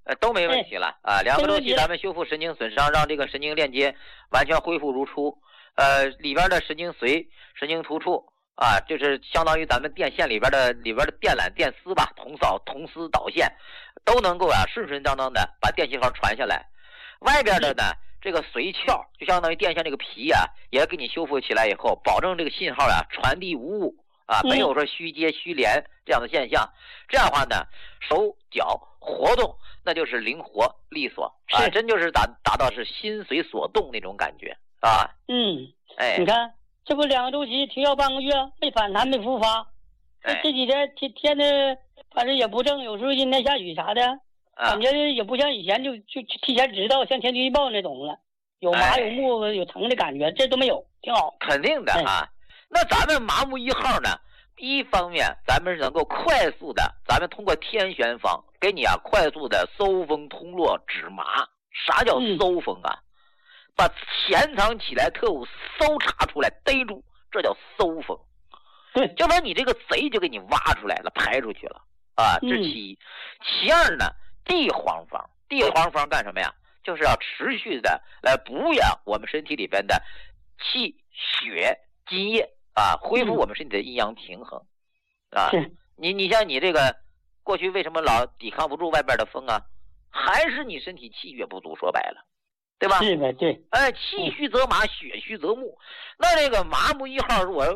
都没问题了啊。2个周期咱们修复神经损伤，让这个神经链接完全恢复如初。里边的神经髓、神经突触啊，就是相当于咱们电线里边的电缆、电丝吧，铜丝导线都能够啊顺顺当当的把电信号传下来。外边的呢，这个髓鞘就相当于电线这个皮啊，也给你修复起来以后，保证这个信号啊传递无误啊，没有说虚接虚连这样的现象。这样的话呢，手脚活动那就是灵活利索啊，真就是达到是心随所动那种感觉啊。哎， 你看这不2个周期停药半个月，没反弹没复发，这几天天的反正也不正，有时候阴天下雨啥的，感觉也不像以前就提前知道，像天气预报那种了，有麻有木有疼的感觉，这都没有，挺好。 肯定的啊。那咱们麻木1号呢，一方面咱们能够快速的，咱们通过天旋方给你啊快速的搜风通络止麻。啥叫搜风啊？把潜藏起来特务搜查出来逮住，这叫搜风。 对， 就把你这个贼就给你挖出来了，排出去了啊，这是其一。其二呢，地黄方干什么呀？就是要持续的来补养我们身体里边的气血津液啊，恢复我们身体的阴阳平衡啊。你像你这个过去为什么老抵抗不住外边的风啊？还是你身体气血不足，说白了，对吧？ 是的，对。 气虚则麻，血虚则木。那这个麻木1号，我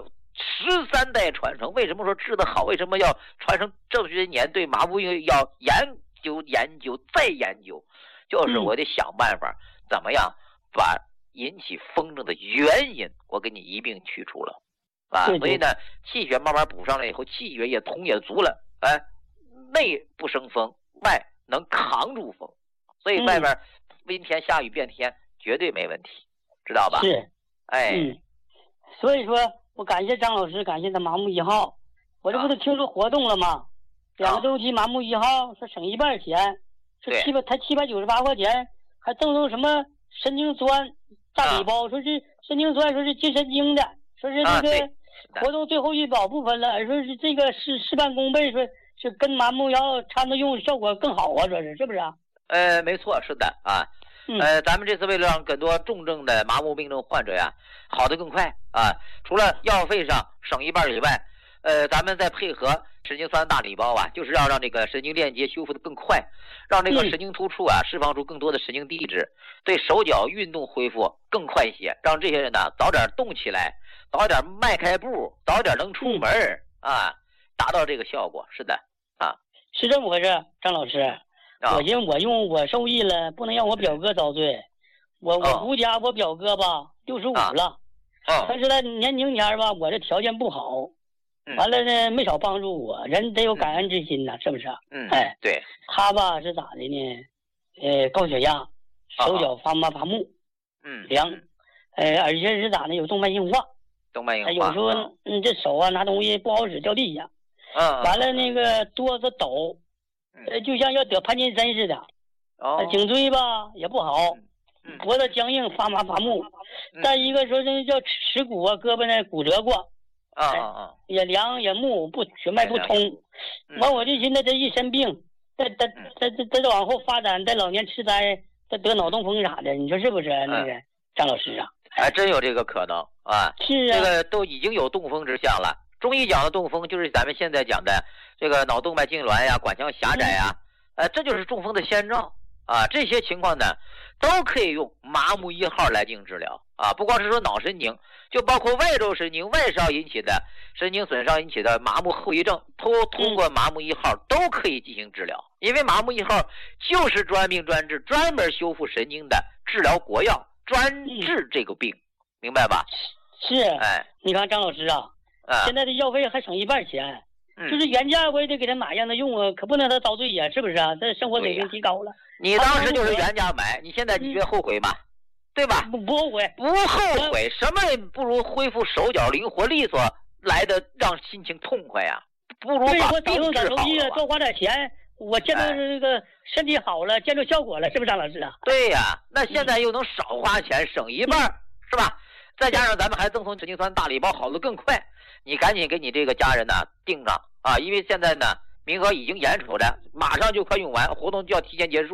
13代传承，为什么说治得好？为什么要传承这些年？对麻木要研究再研究，就是我得想办法怎么样把引起风症的原因，我给你一并去除了啊。所以呢，气血慢慢补上来以后，气血也通也足了，内不生风，外能扛住风，所以外边阴天下雨变天绝对没问题，知道吧？ 是，所以说我感谢张老师，感谢他麻木1号，我这不是听说活动了吗？2个周期麻木1号说省一半钱，说798块钱，还赠送什么神经酸大礼包，说是神经酸，说是治神经的，说是这个活动最后一保部分了，说是这个事半功倍，说是跟麻木1号掺着用效果更好啊，说是不是啊？ 没错，是的啊。咱们这次为了让更多重症的麻木病症患者呀好得更快啊，除了药费上省一半以外，咱们再配合神经酸大礼包啊，就是要让这个神经链接修复得更快，让这个神经突触啊释放出更多的神经递质，对手脚运动恢复更快些，让这些人呢早点动起来，早点迈开步，早点能出门啊，达到这个效果。是的啊， 是这么回事，张老师。我寻思我受益了，不能让我表哥遭罪。我姑家我表哥吧65了，但是他年轻前吧，我这条件不好，完了呢没少帮助我，人得有感恩之心呐，是不是？ 对。他吧是咋的呢？高血压，手脚发麻发木，凉，而且是咋的有动脉硬化，有时候这手啊拿东西不好使掉地下，完了那个哆嗦抖。就像要得帕金森似的，颈椎吧也不好，脖子僵硬发麻发木，再一个说是叫耻骨啊，胳膊呢骨折过，也凉也木，血脉不通。完我就寻思这一身病，再往后发展，在老年痴呆，再得脑中风啥的，你说是不是那个张老师啊？ 还真有这个可能啊！ 是啊， 这个都已经有中风之象了。中医讲的中风就是咱们现在讲的这个脑动脉痉挛呀、管腔狭窄呀，这就是中风的先兆啊。这些情况呢，都可以用麻木1号来进行治疗啊。不光是说脑神经，就包括外周神经外伤引起的神经损伤引起的麻木后遗症，通过麻木1号都可以进行治疗。因为麻木1号就是专病专治、专门修复神经的治疗国药，专治这个病，明白吧？ 是，你看张老师啊。现在的药费还省一半钱，就是原价我也得给他买让他用啊，可不能他遭罪呀，是不是啊？这生活水平提高了。 你当时就是原价买，你现在你觉得后悔吗？对吧？ 不后悔， 不后悔，什么不如恢复手脚灵活利索来的让心情痛快呀？不如把病治好了。 多花点钱，我见到这个身体好了，见着效果了，是不是张老师啊？ 对呀，那现在又能少花钱，省一半，是吧？再加上咱们还赠送神经酸大礼包，好的更快。你赶紧给你这个家人呢订上啊，因为现在呢名额已经眼瞅着马上就快用完，活动就要提前结束。